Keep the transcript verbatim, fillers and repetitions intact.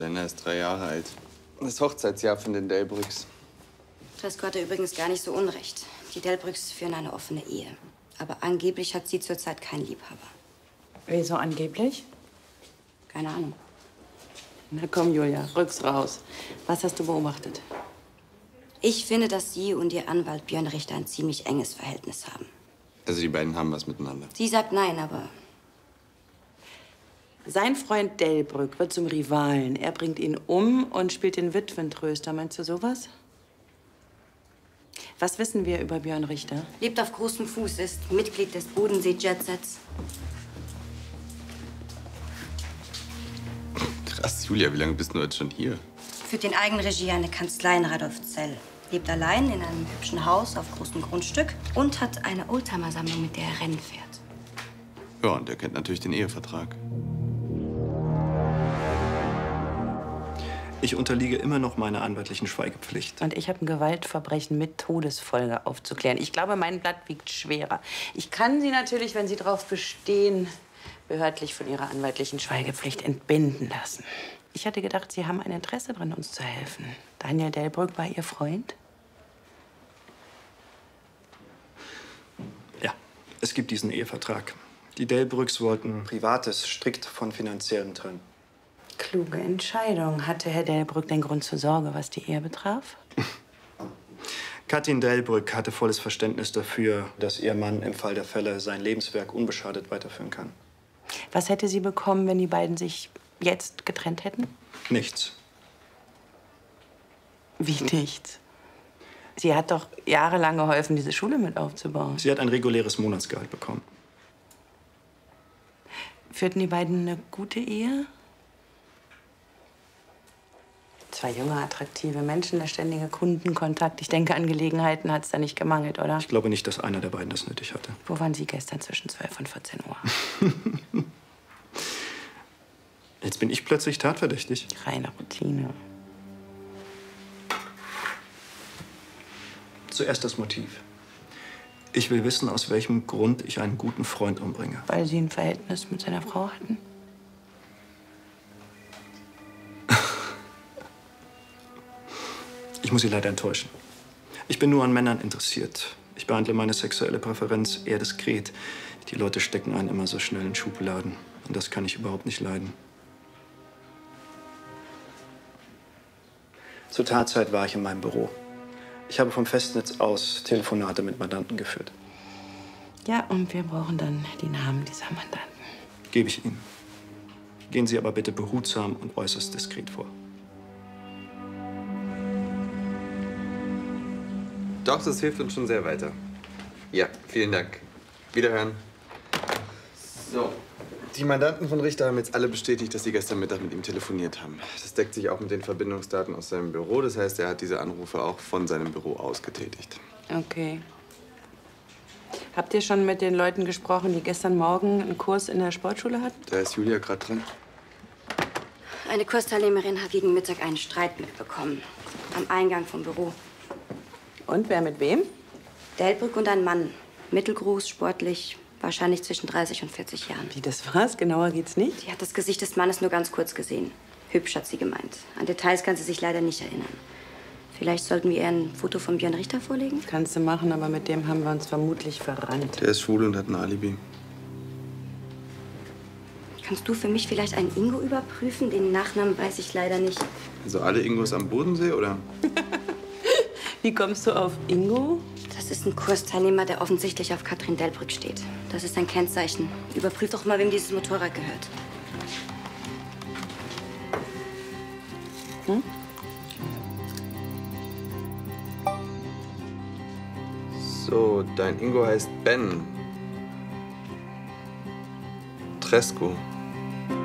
Lena ist drei Jahre alt. Das Hochzeitsjahr von den Delbrücks. Tresco hatte übrigens gar nicht so unrecht. Die Delbrücks führen eine offene Ehe. Aber angeblich hat sie zurzeit keinen Liebhaber. Wieso angeblich? Keine Ahnung. Na komm, Julia, rück's raus. Was hast du beobachtet? Ich finde, dass sie und ihr Anwalt Björn Richter ein ziemlich enges Verhältnis haben. Also die beiden haben was miteinander. Sie sagt nein, aber... Sein Freund Delbrück wird zum Rivalen. Er bringt ihn um und spielt den Witwentröster. Meinst du sowas? Was wissen wir über Björn Richter? Lebt auf großem Fuß, ist Mitglied des Bodensee-Jetsets. Krass, Julia, wie lange bist du jetzt schon hier? Führt in Eigenregie eine Kanzlei in Radolfzell. Lebt allein in einem hübschen Haus auf großem Grundstück und hat eine Oldtimer-Sammlung, mit der er Rennen fährt. Ja, und er kennt natürlich den Ehevertrag. Ich unterliege immer noch meiner anwaltlichen Schweigepflicht. Und ich habe ein Gewaltverbrechen mit Todesfolge aufzuklären. Ich glaube, mein Blatt wiegt schwerer. Ich kann Sie natürlich, wenn Sie darauf bestehen, behördlich von Ihrer anwaltlichen Schweigepflicht entbinden lassen. Ich hatte gedacht, Sie haben ein Interesse daran, uns zu helfen. Daniel Delbrück war Ihr Freund? Ja, es gibt diesen Ehevertrag. Die Delbrücks wollten Privates strikt von Finanziellem trennen. Kluge Entscheidung. Hatte Herr Delbrück den Grund zur Sorge, was die Ehe betraf? Katrin Delbrück hatte volles Verständnis dafür, dass ihr Mann im Fall der Fälle sein Lebenswerk unbeschadet weiterführen kann. Was hätte sie bekommen, wenn die beiden sich jetzt getrennt hätten? Nichts. Wie nichts? Sie hat doch jahrelang geholfen, diese Schule mit aufzubauen. Sie hat ein reguläres Monatsgehalt bekommen. Führten die beiden eine gute Ehe? Zwei junge, attraktive Menschen, der ständige Kundenkontakt. Ich denke, an Gelegenheiten hat es da nicht gemangelt, oder? Ich glaube nicht, dass einer der beiden das nötig hatte. Wo waren Sie gestern zwischen zwölf und vierzehn Uhr? Jetzt bin ich plötzlich tatverdächtig. Reine Routine. Zuerst das Motiv. Ich will wissen, aus welchem Grund ich einen guten Freund umbringe. Weil Sie ein Verhältnis mit seiner Frau hatten? Ich muss Sie leider enttäuschen. Ich bin nur an Männern interessiert. Ich behandle meine sexuelle Präferenz eher diskret. Die Leute stecken einen immer so schnell in Schubladen. Und das kann ich überhaupt nicht leiden. Zur Tatzeit war ich in meinem Büro. Ich habe vom Festnetz aus Telefonate mit Mandanten geführt. Ja, und wir brauchen dann die Namen dieser Mandanten. Gebe ich Ihnen. Gehen Sie aber bitte behutsam und äußerst diskret vor. Doch, das hilft uns schon sehr weiter. Ja, vielen Dank. Wiederhören. So. Die Mandanten von Richter haben jetzt alle bestätigt, dass sie gestern Mittag mit ihm telefoniert haben. Das deckt sich auch mit den Verbindungsdaten aus seinem Büro. Das heißt, er hat diese Anrufe auch von seinem Büro aus getätigt. Okay. Habt ihr schon mit den Leuten gesprochen, die gestern Morgen einen Kurs in der Sportschule hatten? Da ist Julia gerade dran. Eine Kursteilnehmerin hat gegen Mittag einen Streit mitbekommen. Am Eingang vom Büro. Und wer mit wem? Delbrück und ein Mann. Mittelgroß, sportlich, wahrscheinlich zwischen dreißig und vierzig Jahren. Wie, das war's? Genauer geht's nicht? Sie hat das Gesicht des Mannes nur ganz kurz gesehen. Hübsch, hat sie gemeint. An Details kann sie sich leider nicht erinnern. Vielleicht sollten wir ihr ein Foto von Björn Richter vorlegen? Kannst du machen, aber mit dem haben wir uns vermutlich verrannt. Der ist schwul und hat ein Alibi. Kannst du für mich vielleicht einen Ingo überprüfen? Den Nachnamen weiß ich leider nicht. Also alle Ingos am Bodensee, oder? Wie kommst du auf Ingo? Das ist ein Kursteilnehmer, der offensichtlich auf Katrin Delbrück steht. Das ist ein Kennzeichen. Überprüf doch mal, wem dieses Motorrad gehört. Hm? So, dein Ingo heißt Ben. Tresco.